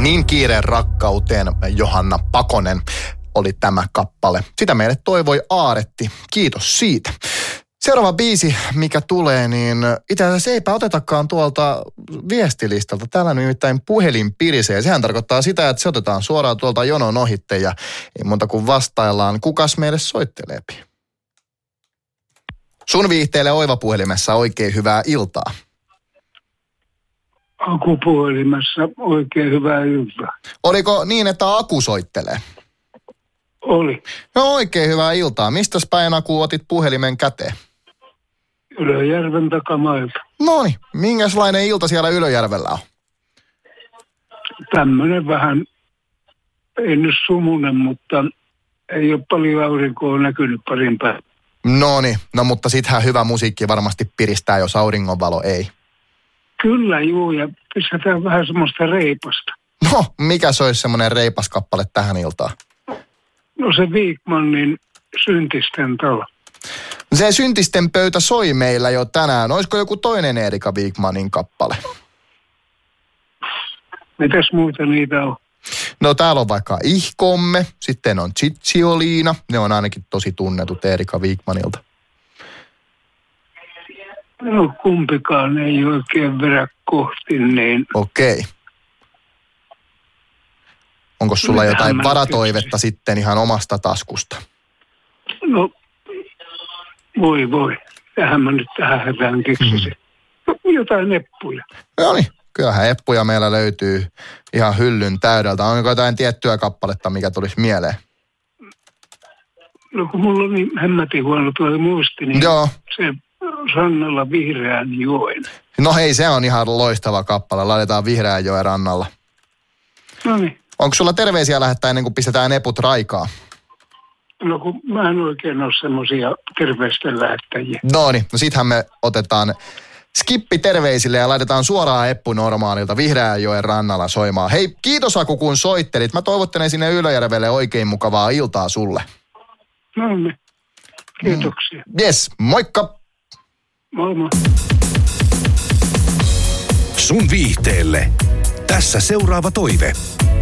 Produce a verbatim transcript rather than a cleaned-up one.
Niin kiireen rakkauteen, Johanna Pakonen oli tämä kappale. Sitä meille toivoi Aaretti. Kiitos siitä. Seuraava biisi, mikä tulee, niin itse asiassa eipä otetakaan tuolta viestilistalta. Täällä nimittäin puhelin pirisee. Sehän tarkoittaa sitä, että se otetaan suoraan tuolta jonon ohitte ja ei muuta kuin vastaillaan. Kukas meille soitteleepi? Sun viihteelle Oiva puhelimessa oikein hyvää iltaa. Aku puhelimessa oikein hyvää iltaa. Oliko niin, että Aku soittelee? Oli. No oikein hyvää iltaa. Mistäs päin Aku otit puhelimen käteen? Ylöjärven takamailta. Noniin, minkälainen ilta siellä Ylöjärvellä on? Tämmöinen vähän, ei nyt sumunen, mutta ei ole paljon aurinkoa näkynyt parin päivän. Noniin, no mutta sittenhän hyvä musiikki varmasti piristää, jos auringonvalo ei. Kyllä juu, ja pistetään vähän semmoista reipasta. No, mikä se olisi semmoinen reipas kappale tähän iltaan? No se Wikmanin Syntisten talo. Se Syntisten pöytä soi meillä jo tänään. Olisiko joku toinen Erika Wikmanin kappale? Mitäs muita niitä on? No täällä on vaikka Ihkomme, sitten on Chichioliina. Ne on ainakin tosi tunnetut Erika Wikmanilta. No kumpikaan ei oikein vedä kohti, niin... Okei. Onko sulla Mitähän jotain mä varatoivetta keksin? sitten ihan omasta taskusta? No, voi voi. Tähän mä nyt tähän hätään keksisin. Mm. Jotain neppuja. No niin, kyllähän eppuja meillä löytyy ihan hyllyn täydeltä. Onko jotain tiettyä kappaletta, mikä tulisi mieleen? No kun mulla on niin hämmätin huono tuo muisti, niin Joo. se rannalla vihreän joen. No hei, se on ihan loistava kappale. Laitetaan Vihreänjoen rannalla. No niin. Onko sulla terveisiä lähettää ennen kuin pistetään eput raikaa? No kun mä en oikein ole semmosia terveisten lähettäjiä. No niin, no sittenhän me otetaan skippi terveisille ja laitetaan suoraan eppu normaalilta Vihreänjoen rannalla soimaan. Hei, kiitos Aku kun soittelit. Mä toivottelen sinne Ylöjärvelle oikein mukavaa iltaa sulle. No niin. Kiitoksia. Mm. Yes, moikka! Moi moi. Sun viihteelle. Tässä seuraava toive.